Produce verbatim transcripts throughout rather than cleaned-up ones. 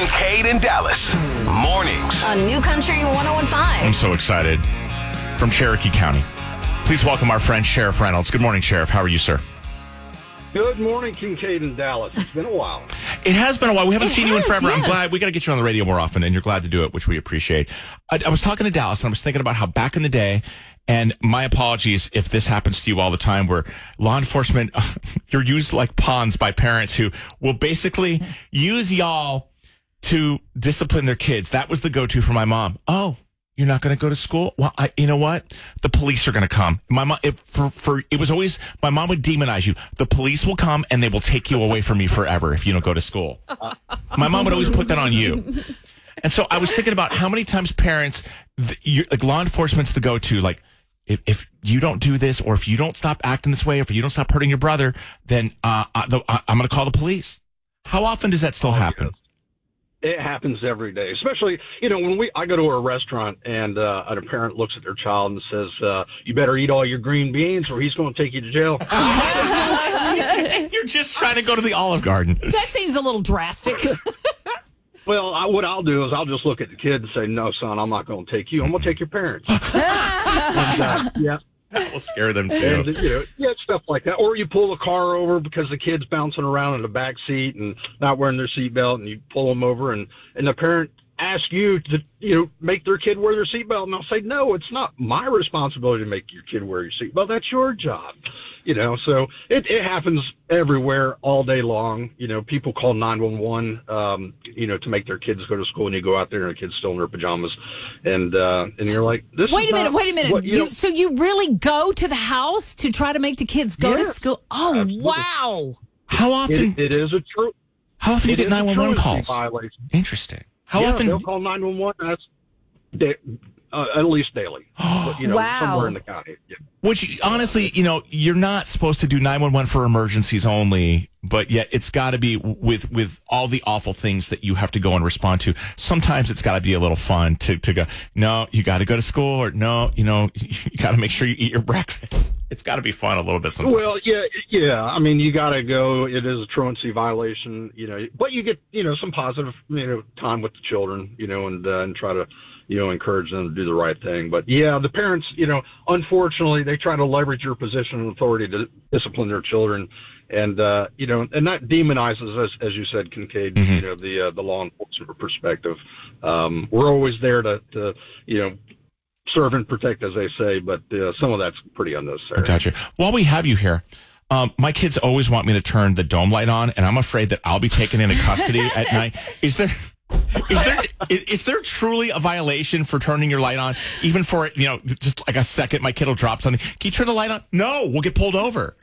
Kincaid and Dallas. Mornings. On New Country one oh one point five. I'm so excited. From Cherokee County. Please welcome our friend Sheriff Reynolds. Good morning, Sheriff. How are you, sir? Good morning, Kincaid and Dallas. It's been a while. It has been a while. We haven't It seen you in has, forever. I'm yes. glad. We got to get you on the radio more often, and you're glad to do it, which we appreciate. I, I was talking to Dallas, and I was thinking about how back in the day, and my apologies if this happens to you all the time, where law enforcement, you're used like pawns by parents who will basically use y'all to discipline their kids. That was the go-to for my mom. Oh, you're not going to go to school? Well, I, you know what? The police are going to come. My mom, it, for, for, it was always, my mom would demonize you. The police will come and they will take you away from me forever if you don't go to school. My mom would always put that on you. And so I was thinking about how many times parents, the, you, like law enforcement's the go-to, like, if, if you don't do this, or if you don't stop acting this way, or if you don't stop hurting your brother, then uh, I, the, I, I'm going to call the police. How often does that still happen? It happens every day, especially, you know, when we I go to a restaurant and, uh, and a parent looks at their child and says, uh, you better eat all your green beans or he's going to take you to jail. You're just trying to go to the Olive Garden. That seems a little drastic. Well, I, what I'll do is I'll just look at the kid and say, no, son, I'm not going to take you. I'm going to take your parents. and, uh, yeah. That will scare them too. And, you know, yeah, stuff like that. Or you pull the car over because the kid's bouncing around in the back seat and not wearing their seatbelt, and you pull them over, and, and the parent asks you to, you know, make their kid wear their seatbelt. And I'll say, no, it's not my responsibility to make your kid wear your seatbelt. That's your job. You know, so it, it happens everywhere all day long. You know, people call nine one one, um, you know, to make their kids go to school, and you go out there and the kid's still in their pajamas. And uh, and you're like, this Wait is a minute, not wait a minute. what, you You, know, so you really go to the house to try to make the kids go to Yeah, school? Oh, absolutely. wow. How often? it, it is a true. How often do you It get is a nine one one truancy calls? violation. Interesting. How yeah, often? they'll call nine one one. That's da- uh, at least daily. But, you know, Wow. somewhere in the county. Yeah. Which, honestly, you know, you're not supposed to do nine one one for emergencies only, but yet it's got to be with with all the awful things that you have to go and respond to. Sometimes it's got to be a little fun to, to go, no, you got to go to school, or no, you know, you got to make sure you eat your breakfast. It's got to be fun a little bit sometimes. Well, yeah, yeah. I mean, you got to go. It is a truancy violation, you know, but you get, you know, some positive, you know, time with the children, you know, and uh, and try to, you know, encourage them to do the right thing. But yeah, the parents, you know, unfortunately, they try to leverage your position of authority to discipline their children, and uh, you know, and that demonizes, as as you said, Kincaid, Mm-hmm. you know, the uh, the law enforcement perspective. Um, we're always there to, to, you know, serve and protect, as they say, but uh, some of that's pretty unnecessary. Gotcha. While we have you here, um, my kids always want me to turn the dome light on, and I'm afraid that I'll be taken into custody at night. Is there, is there, is, is there truly a violation for turning your light on, even for, you know, just like a second, my kid will drop something? Can you turn the light on? No, we'll get pulled over.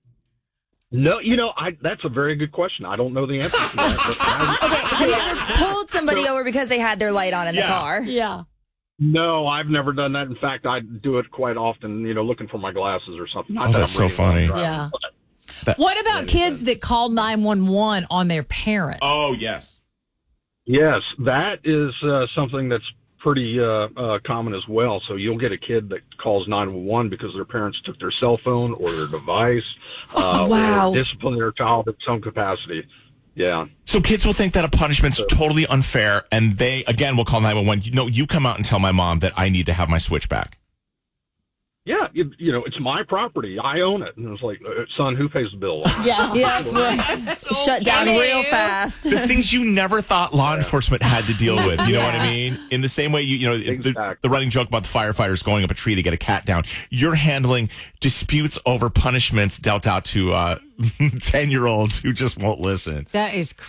No, you know, I that's a very good question. I don't know the answer to that. But I, Okay, have you ever pulled somebody over because they had their light on in Yeah. the car? Yeah. no, I've never done that. In fact, I do it quite often, you know, looking for my glasses or something. Not Oh, that that's I'm so reading funny. while I'm Yeah. driving, That- What about kids that call nine one one on their parents? Oh, yes. Yes, that is uh, something that's pretty uh, uh, common as well. So you'll get a kid that calls nine one one because their parents took their cell phone or their device, uh, Oh, wow. or disciplined their child in some capacity. Yeah. So kids will think that a punishment's totally unfair, and they, again, will call nine one one. You know, you come out and tell my mom that I need to have my switch back. Yeah, you, you know, it's my property. I own it. And it's like, uh, son, who pays the bill? Yeah. Yeah, shut down funny. real fast. The things you never thought law enforcement had to deal with. You know what I mean? In the same way, you you know, the, Exactly. the running joke about the firefighters going up a tree to get a cat down. You're handling disputes over punishments dealt out to uh, ten-year-olds who just won't listen. That is